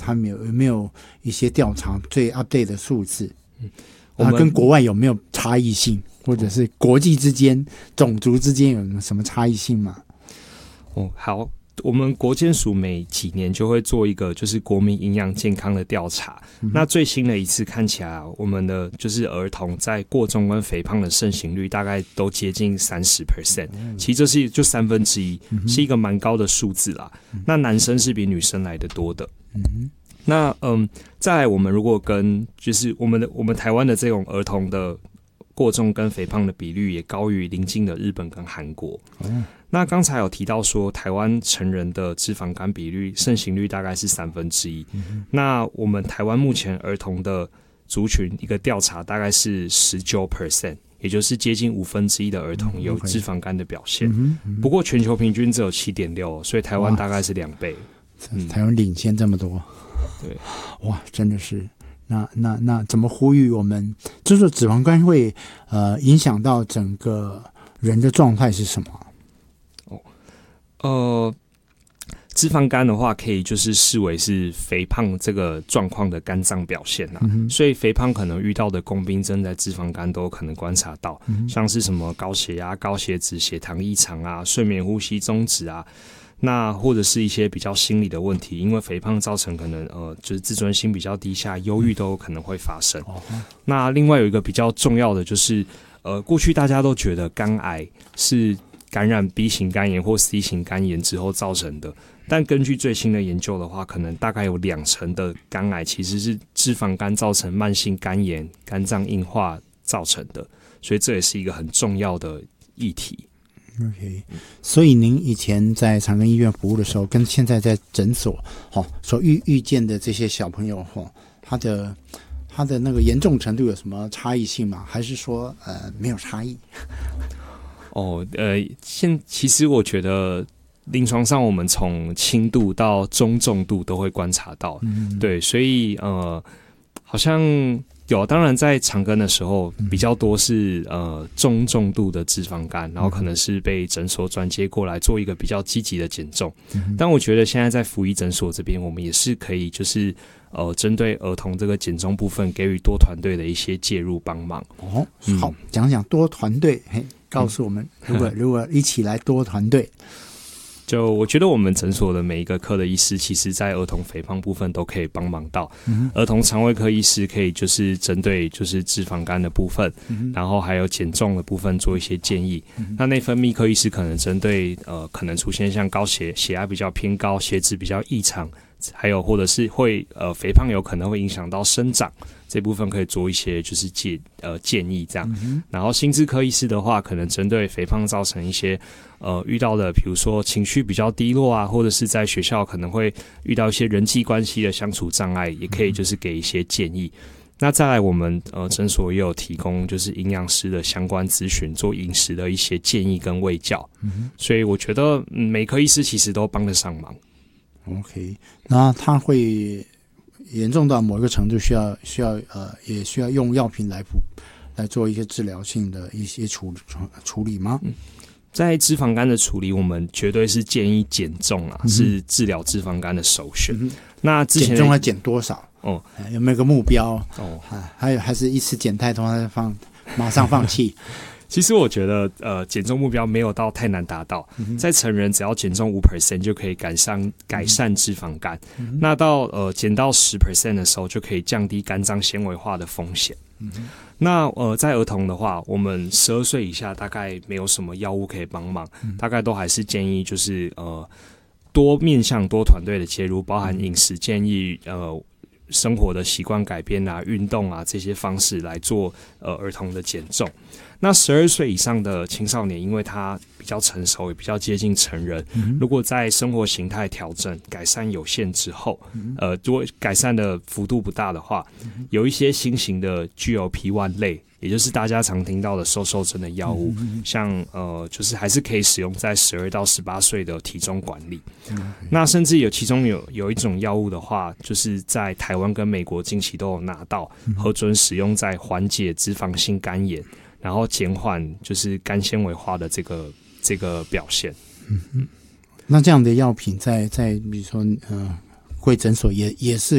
他们有没有一些调查最 update 的数字？跟国外有没有差异性，或者是国际之间、种族之间有什么差异性吗？ 好，我们国健署每几年就会做一个就是国民营养健康的调查。那最新的一次看起来，我们的就是儿童在过重跟肥胖的盛行率大概都接近30%，其实这是就1/3，是一个蛮高的数字啦。那男生是比女生来的多的。那再来我们如果跟就是我们台湾的这种儿童的过重跟肥胖的比率也高于邻近的日本跟韩国。那刚才有提到说台湾成人的脂肪肝比率盛行率大概是1/3，那我们台湾目前儿童的族群一个调查大概是19%，也就是接近1/5的儿童有脂肪肝的表现。不过全球平均只有7.6%，所以台湾大概是2倍。 台湾领先这么多。 对， 哇，真的是。那怎么呼吁我们？就是脂肪肝会影响到整个人的状态是什么？ 脂肪肝的话，可以就是视为是肥胖这个状况的肝脏表现啊。所以肥胖可能遇到的共病症在脂肪肝都有可能观察到，像是什么高血压、高血脂、血糖异常啊、睡眠呼吸中止啊。那或者是一些比较心理的问题，因为肥胖造成可能就是自尊心比较低下，忧郁都有可能会发生。那另外有一个比较重要的就是过去大家都觉得肝癌是感染 B 型肝炎或 C 型肝炎之后造成的，但根据最新的研究的话，可能大概有2成的肝癌其实是脂肪肝造成慢性肝炎、肝脏硬化造成的，所以这也是一个很重要的议题。 OK， 所以您以前在长庚医院服务的时候，跟现在在诊所所遇见的这些小朋友他的那个严重程度有什么差异性吗？还是说没有差异？ 其实我觉得临床上我们从轻度到中重度都会观察到，对，所以好像有，当然在长庚的时候比较多是中重度的脂肪肝，然后可能是被诊所转接过来做一个比较积极的减重。但我觉得现在在福医诊所这边，我们也是可以就是针对儿童这个减重部分，给予多团队的一些介入帮忙。 好，讲讲多团队，告诉我们，如果一起来多团队。 就我觉得我们诊所的每一个科的医师，其实在儿童肥胖部分都可以帮忙到。儿童肠胃科医师可以就是针对就是脂肪肝的部分，然后还有减重的部分做一些建议。那内分泌科医师可能针对可能出现像血压比较偏高、血脂比较异常，还有或者是会肥胖有可能会影响到生长。这部分可以做一些就是建议这样。然后心智科医师的话，可能针对肥胖造成一些遇到的，比如说情绪比较低落啊，或者是在学校可能会遇到一些人际关系的相处障碍，也可以就是给一些建议。那再来我们诊所也有提供就是营养师的相关咨询，做饮食的一些建议跟卫教。所以我觉得每科医师其实都帮得上忙。 OK， 那他会严重到某一个程度也需要用药品来做一些治疗性的一些处理吗？ 在脂肪肝的处理，我们绝对是建议减重啊，是治疗脂肪肝的首选。那之前减重要减多少？有没有个目标？还是一次减太多，马上放弃？ 其实我觉得减重目标没有到太难达到，在成人只要减重5% 就可以改善脂肪肝，那到减到10% 的时候就可以降低肝脏纤维化的风险。那在儿童的话，我们12岁以下大概没有什么药物可以帮忙，大概都还是建议就是多面向多团队的介入，包含饮食建议、生活的习惯改变啊、运动啊这些方式来做儿童的减重。那12岁以上的青少年，因为他比较成熟，也比较接近成人，如果在生活形态调整改善有限之后，如果改善的幅度不大的话，有一些新型的 GLP-1 类，也就是大家常听到的瘦针的药物，像就是还是可以使用在12到18岁的体重管理。那甚至其中有一种药物的话，就是在台湾跟美国近期都有拿到核准使用在缓解脂肪性肝炎，然后减缓就是肝纤维化的这个表现。 那这样的药品在比如说贵诊所也是